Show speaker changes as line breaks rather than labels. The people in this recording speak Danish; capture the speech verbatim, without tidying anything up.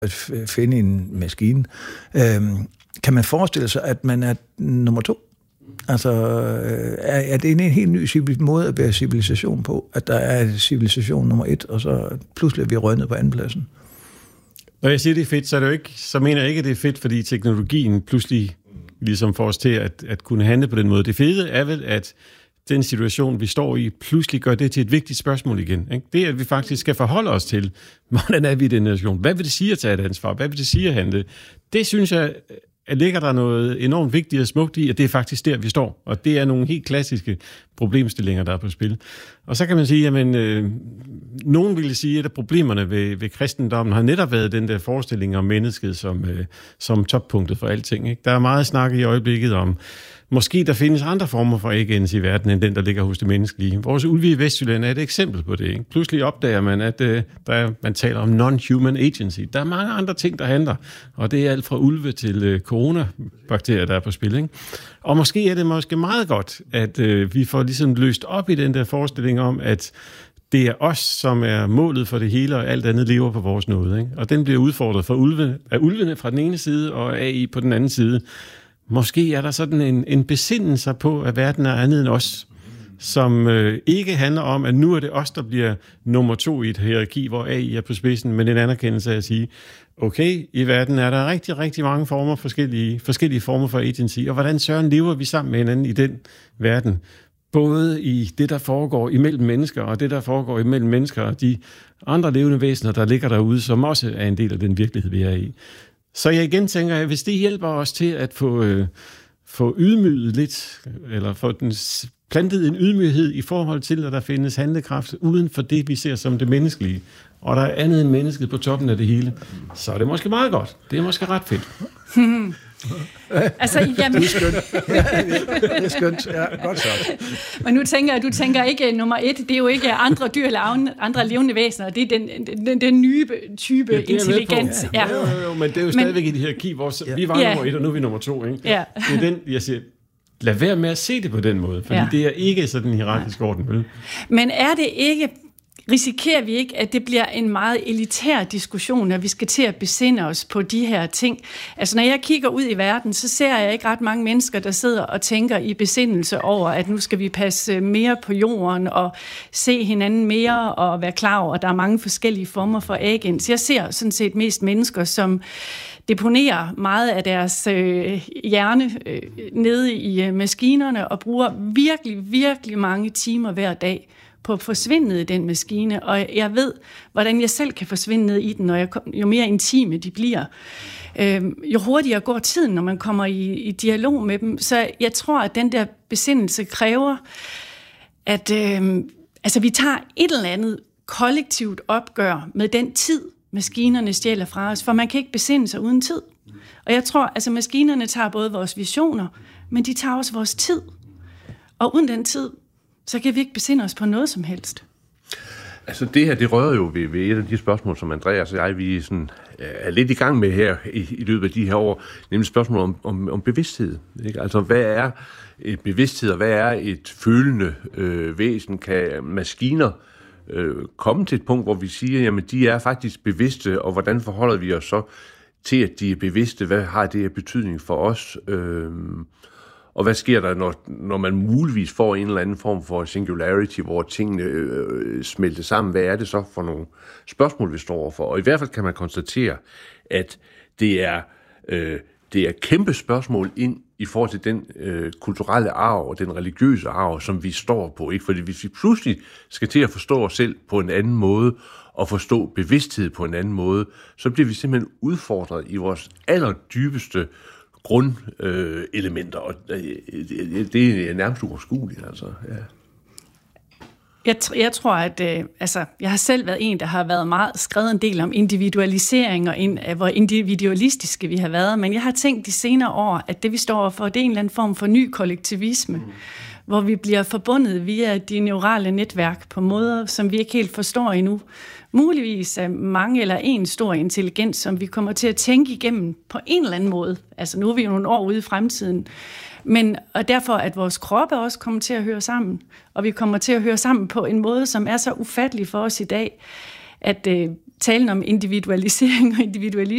at finde en maskine. Øhm, kan man forestille sig, at man er nummer to? Altså, er, er det en helt ny måde at være civilisation på? At der er civilisation nummer et, og så pludselig er vi røget ned på andenpladsen?
Når jeg siger, det er fedt, så, er det jo ikke, så mener jeg ikke, at det er fedt, fordi teknologien pludselig ligesom får os til at, at kunne handle på den måde. Det fede er vel, at den situation, vi står i, pludselig gør det til et vigtigt spørgsmål igen. Ikke? Det er, at vi faktisk skal forholde os til, hvordan er vi i den nation? Hvad vil det sige at tage et ansvar? Hvad vil det sige at handle? Det synes jeg, at ligger der noget enormt vigtigt og smukt i, at det er faktisk der, vi står. Og det er nogle helt klassiske problemstillinger, der er på spil. Og så kan man sige, at øh, nogen ville sige, at problemerne ved, ved kristendommen har netop været den der forestilling om mennesket som, øh, som toppunktet for alting. Ikke? Der er meget snak i øjeblikket om, måske der findes andre former for agency i verden, end den, der ligger hos det menneskelige. Vores ulve i Vestjylland er et eksempel på det. Ikke? Pludselig opdager man, at øh, der er, man taler om non-human agency. Der er mange andre ting, der handler, og det er alt fra ulve til øh, coronabakterier, der er på spil. Ikke? Og måske er det måske meget godt, at øh, vi får ligesom løst op i den der forestilling om, at det er os, som er målet for det hele, og alt andet lever på vores nåde. Ikke? Og den bliver udfordret for ulve, af ulvene fra den ene side, og A I på den anden side. Måske er der sådan en, en besindelse på, at verden er andet end os, som øh, ikke handler om, at nu er det os, der bliver nummer to i et hierarki, hvor A I er på spidsen, men en anerkendelse af at sige, okay, i verden er der rigtig, rigtig mange former, forskellige, forskellige former for agency, og hvordan søren lever vi sammen med hinanden i den verden? Både i det, der foregår imellem mennesker, og det, der foregår imellem mennesker, og de andre levende væsener, der ligger derude, som også er en del af den virkelighed, vi er i. Så jeg igen tænker, at hvis det hjælper os til at få, øh, få ydmyget lidt, eller få den plantet en ydmyghed i forhold til, at der findes handlekraft uden for det, vi ser som det menneskelige, og der er andet end mennesket på toppen af det hele, så er det måske meget godt. Det er måske ret fedt.
altså, jamen...
Det er skønt. Ja, det er skønt. Ja, godt så.
Men nu tænker jeg, du tænker ikke nummer et, det er jo ikke andre dyr eller andre levende væsener, det er den, den, den nye type ja, intelligens.
Ja. Ja. Jo, jo, jo, men det er jo men, stadigvæk i det hierarki, hvor ja. vi var ja. nummer et, og nu er vi nummer to. Ikke? Ja. Det er den, jeg siger, lad være med at se det på den måde, fordi ja. det er ikke sådan en hierarkisk orden. Vel?
Men er det ikke... Risikerer vi ikke, at det bliver en meget elitær diskussion, når vi skal til at besinde os på de her ting? Altså, når jeg kigger ud i verden, så ser jeg ikke ret mange mennesker, der sidder og tænker i besindelse over, at nu skal vi passe mere på jorden og se hinanden mere og være klar over, at der er mange forskellige former for agens. Jeg ser sådan set mest mennesker, som deponerer meget af deres øh, hjerne øh, nede i øh, maskinerne og bruger virkelig, virkelig mange timer hver dag på at forsvinde ned i den maskine, og jeg ved, hvordan jeg selv kan forsvinde ned i den, og jeg, jo mere intime de bliver. Øh, jo hurtigere går tiden, når man kommer i, i dialog med dem. Så jeg tror, at den der besindelse kræver, at øh, altså, vi tager et eller andet kollektivt opgør med den tid, maskinerne stjæler fra os, for man kan ikke besinde sig uden tid. Og jeg tror, altså maskinerne tager både vores visioner, men de tager også vores tid. Og uden den tid, så kan vi ikke besinde os på noget som helst.
Altså det her, det rører jo ved, ved et af de spørgsmål, som Andreas og jeg, vi sådan, er lidt i gang med her i, i løbet af de her år, nemlig spørgsmål om, om, om bevidsthed. Ikke? Altså hvad er et bevidsthed, og hvad er et følende øh, væsen? Kan maskiner øh, komme til et punkt, hvor vi siger, jamen de er faktisk bevidste, og hvordan forholder vi os så til, at de er bevidste? Hvad har det af betydning for os? Øh, Og hvad sker der, når, når man muligvis får en eller anden form for singularity, hvor tingene øh, smelter sammen? Hvad er det så for nogle spørgsmål, vi står overfor? Og i hvert fald kan man konstatere, at det er, øh, det er kæmpe spørgsmål ind i forhold til den øh, kulturelle arv og den religiøse arv, som vi står på. Ikke? Fordi hvis vi pludselig skal til at forstå os selv på en anden måde, og forstå bevidsthed på en anden måde, så bliver vi simpelthen udfordret i vores allerdybeste grundelementer, øh, og øh, det er nærmest uoverskueligt, altså, ja.
Jeg, t- jeg tror, at øh, altså, jeg har selv været en, der har været meget skrevet en del om individualisering, og in, hvor individualistiske vi har været, men jeg har tænkt de senere år, at det vi står for, det er en eller anden form for ny kollektivisme, mm. hvor vi bliver forbundet via de neurale netværk på måder, som vi ikke helt forstår endnu. Muligvis er mange eller en stor intelligens, som vi kommer til at tænke igennem på en eller anden måde. Altså nu er vi jo nogle år ude i fremtiden. Men, og derfor at vores kroppe også kommer til at høre sammen. Og vi kommer til at høre sammen på en måde, som er så ufattelig for os i dag, at øh, talen om individualisering og individualisme